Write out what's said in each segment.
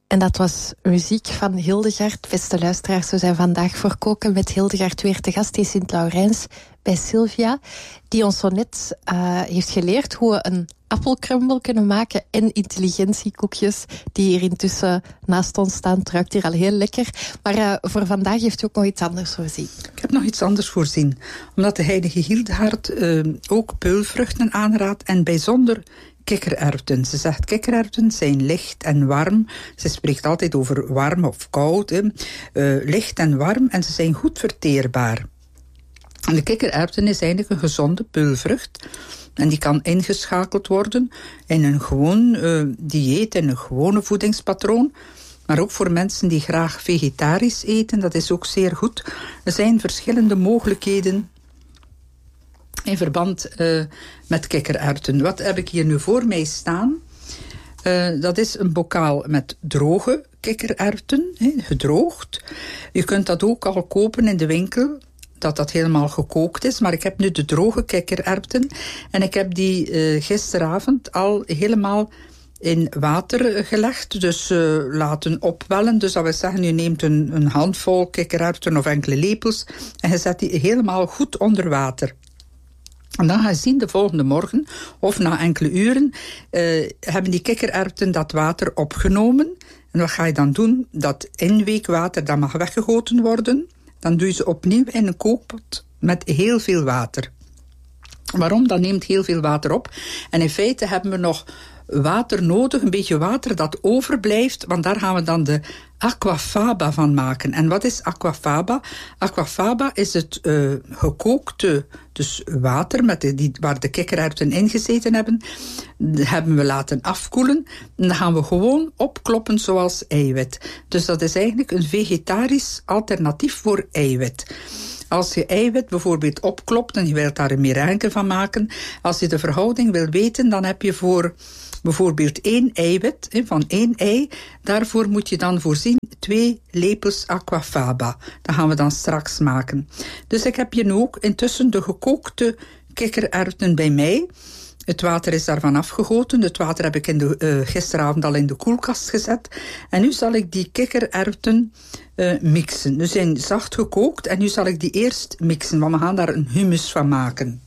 En dat was muziek van Hildegard. Beste luisteraars, we zijn vandaag voor Koken met Hildegard weer te gast in Sint-Laurens bij Sylvia, die ons zo net heeft geleerd hoe we een appelcrumble kunnen maken en intelligentiekoekjes die hier intussen naast ons staan. Het ruikt hier al heel lekker. Maar voor vandaag heeft u ook nog iets anders voorzien. Ik heb nog iets anders voorzien. Omdat de heilige Hildegard ook peulvruchten aanraadt en bijzonder kikkererwten. Ze zegt kikkererwten zijn licht en warm. Ze spreekt altijd over warm of koud. Licht en warm en ze zijn goed verteerbaar. En de kikkererwten is eigenlijk een gezonde peulvrucht. En die kan ingeschakeld worden in een gewoon dieet, in een gewone voedingspatroon. Maar ook voor mensen die graag vegetarisch eten, dat is ook zeer goed. Er zijn verschillende mogelijkheden in verband met kikkererwten. Wat heb ik hier nu voor mij staan? Dat is een bokaal met droge kikkererwten, gedroogd. Je kunt dat ook al kopen in de winkel, dat helemaal gekookt is. Maar ik heb nu de droge kikkererwten en ik heb die gisteravond al helemaal in water gelegd, dus laten opwellen. Dus dat wil zeggen, je neemt een handvol kikkererwten of enkele lepels en je zet die helemaal goed onder water. En dan ga je zien de volgende morgen, of na enkele uren, hebben die kikkererwten dat water opgenomen. En wat ga je dan doen? Dat inweekwater, dat mag weggegoten worden. Dan doe je ze opnieuw in een kookpot met heel veel water. Waarom? Dat neemt heel veel water op. En in feite hebben we nog water nodig, een beetje water dat overblijft, want daar gaan we dan de aquafaba van maken. En wat is aquafaba? Aquafaba is het gekookte, dus water waar de kikkererwten in gezeten hebben we laten afkoelen. En dan gaan we gewoon opkloppen zoals eiwit. Dus dat is eigenlijk een vegetarisch alternatief voor eiwit. Als je eiwit bijvoorbeeld opklopt en je wilt daar een merengue van maken, als je de verhouding wil weten, dan heb je voor bijvoorbeeld 1 eiwit, van 1 ei, daarvoor moet je dan voorzien 2 lepels aquafaba. Dat gaan we dan straks maken. Dus ik heb hier nu ook intussen de gekookte kikkererwten bij mij. Het water is daarvan afgegoten. Het water heb ik gisteravond al in de koelkast gezet. En nu zal ik die kikkererwten mixen. Ze zijn zacht gekookt en nu zal ik die eerst mixen, want we gaan daar een hummus van maken.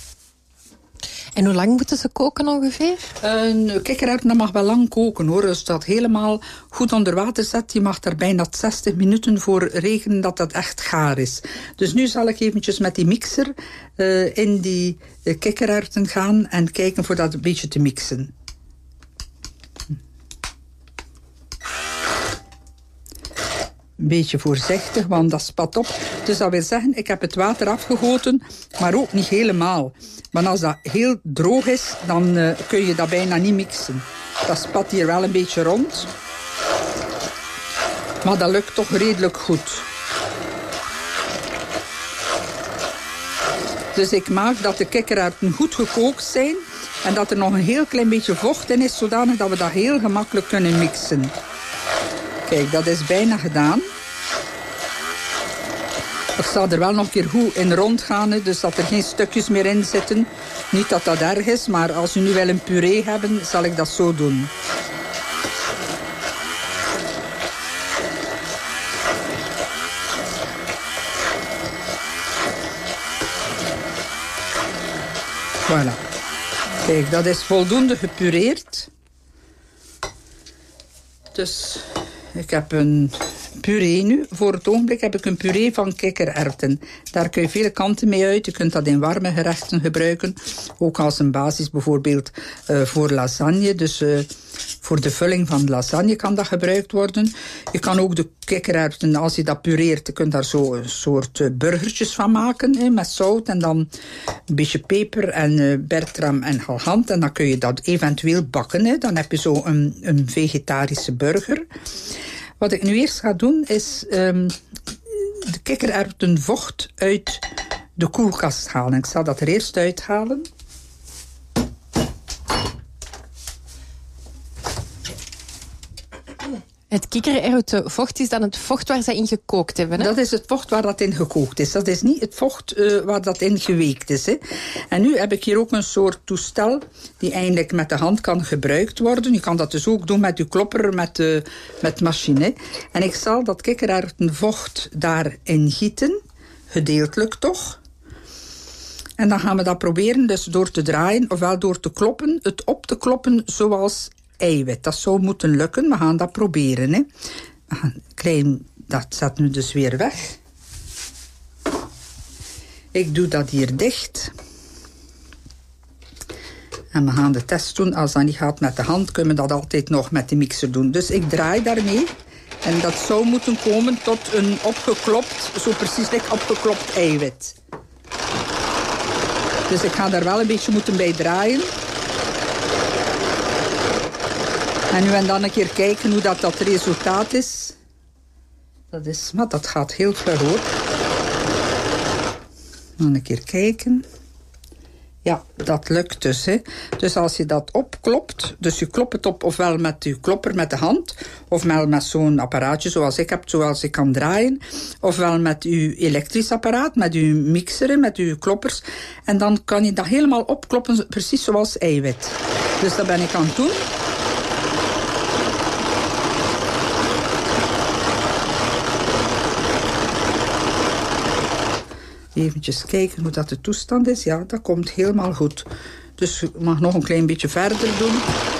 En hoe lang moeten ze koken ongeveer? Een kikkererwt mag wel lang koken hoor. Als je dat helemaal goed onder water zet, je mag daar bijna 60 minuten voor rekenen dat dat echt gaar is. Dus nu zal ik eventjes met die mixer in die kikkererwten gaan en kijken voor dat een beetje te mixen. Een beetje voorzichtig, want dat spat op. Dus dat wil zeggen, ik heb het water afgegoten, maar ook niet helemaal. Maar als dat heel droog is, dan kun je dat bijna niet mixen. Dat spat hier wel een beetje rond. Maar dat lukt toch redelijk goed. Dus ik maak dat de kikkererwten goed gekookt zijn en dat er nog een heel klein beetje vocht in is, zodanig dat we dat heel gemakkelijk kunnen mixen. Kijk, dat is bijna gedaan. Ik zal er wel nog een keer goed in rondgaan, dus dat er geen stukjes meer in zitten. Niet dat dat erg is, maar als u nu wel een puree hebben, zal ik dat zo doen. Voilà. Kijk, dat is voldoende gepureerd. Dus ik heb een puree nu. Voor het ogenblik heb ik een puree van kikkererwten. Daar kun je veel kanten mee uit. Je kunt dat in warme gerechten gebruiken. Ook als een basis bijvoorbeeld voor lasagne. Dus voor de vulling van lasagne kan dat gebruikt worden. Je kan ook de kikkererwten, als je dat pureert, je kunt daar zo een soort burgertjes van maken. Met zout en dan een beetje peper en bertram en galgant. En dan kun je dat eventueel bakken. Dan heb je zo een vegetarische burger. Wat ik nu eerst ga doen is de kikkererwtenvocht uit de koelkast halen. Ik zal dat er eerst uithalen. Het kikkererwtenvocht is dan het vocht waar ze in gekookt hebben, hè? Dat is het vocht waar dat in gekookt is. Dat is niet het vocht waar dat in geweekt is. Hè. En nu heb ik hier ook een soort toestel die eigenlijk met de hand kan gebruikt worden. Je kan dat dus ook doen met je klopper, met machine. En ik zal dat kikkererwtenvocht daarin gieten. Gedeeltelijk toch. En dan gaan we dat proberen dus door te draaien, ofwel door te kloppen, het op te kloppen zoals eiwit. Dat zou moeten lukken. We gaan dat proberen. Hè. We gaan dat zet nu dus weer weg. Ik doe dat hier dicht. En we gaan de test doen. Als dat niet gaat met de hand, kunnen we dat altijd nog met de mixer doen. Dus ik draai daarmee. En dat zou moeten komen tot een opgeklopt, zo precies like opgeklopt eiwit. Dus ik ga daar wel een beetje moeten bij draaien. En nu en dan een keer kijken hoe dat resultaat is. Maar dat gaat heel ver hoor. Dan een keer kijken. Ja, dat lukt dus. Hè. Dus als je dat opklopt, dus je klopt het op ofwel met je klopper met de hand, ofwel met zo'n apparaatje zoals ik heb, zoals ik kan draaien, ofwel met je elektrisch apparaat, met je mixer, met je kloppers. En dan kan je dat helemaal opkloppen, precies zoals eiwit. Dus dat ben ik aan het doen. Eventjes kijken hoe dat de toestand is. Ja, dat komt helemaal goed. Dus ik mag nog een klein beetje verder doen.